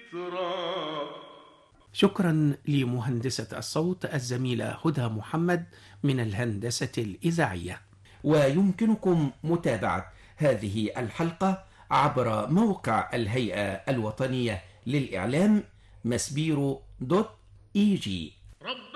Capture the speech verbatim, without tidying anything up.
ذكرى. شكرا لمهندسة الصوت الزميلة هدى محمد من الهندسة الإذاعية. ويمكنكم متابعة هذه الحلقة عبر موقع الهيئة الوطنية للإعلام مسبيرو دوت إي جي.